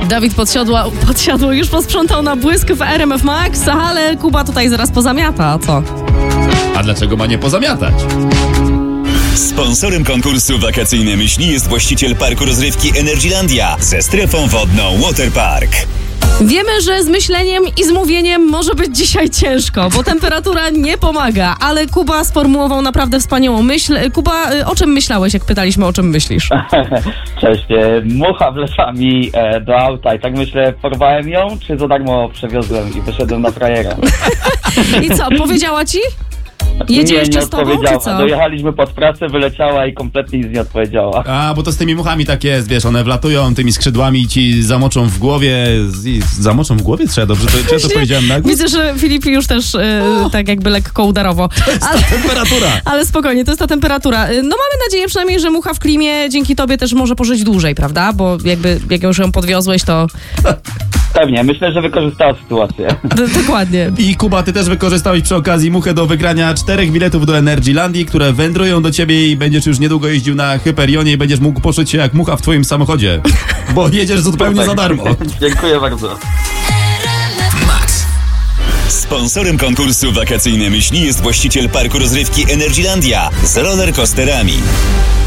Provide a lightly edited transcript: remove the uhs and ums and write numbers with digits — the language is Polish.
Dawid podsiadło już posprzątał na błysk w RMF Max, ale Kuba tutaj zaraz pozamiata, a co? A dlaczego ma nie pozamiatać? Sponsorem konkursu Wakacyjne Myśli jest właściciel parku rozrywki Energylandia ze strefą wodną Waterpark. Wiemy, że z myśleniem i z mówieniem może być dzisiaj ciężko, bo temperatura nie pomaga, ale Kuba sformułował naprawdę wspaniałą myśl. Kuba, o czym myślałeś, jak pytaliśmy, o czym myślisz? Cześć, mucha wleciała mi do auta i tak myślę, porwałem ją, czy za darmo przewiozłem i wyszedłem na frajera? I co, powiedziała ci? Jedzie nie, jeszcze nie z tobą, czy odpowiedziała. co? Dojechaliśmy pod pracę, wyleciała i kompletnie nic nie odpowiedziała. A, bo to z tymi muchami tak jest, wiesz, one wlatują tymi skrzydłami i ci zamoczą w głowie. Zamoczą w głowie? Czy ja dobrze to powiedziałem na głos? Widzę, że Filip już też tak jakby lekko udarowo. Ale temperatura. Ale spokojnie, to jest ta temperatura. No mamy nadzieję przynajmniej, że mucha w klimie dzięki tobie też może pożyć dłużej, prawda? Bo jakby jak już ją podwiozłeś, to... Pewnie, myślę, że wykorzystała sytuację. Dokładnie. I Kuba, ty też wykorzystałeś przy okazji muchę do wygrania 4 biletów do Energylandii, które wędrują do ciebie i będziesz już niedługo jeździł na Hyperionie i będziesz mógł poczuć się jak mucha w twoim samochodzie, bo jedziesz zupełnie za darmo. Dziękuję bardzo. Sponsorem konkursu Wakacyjne Myśli jest właściciel parku rozrywki Energylandia z rollercoasterami.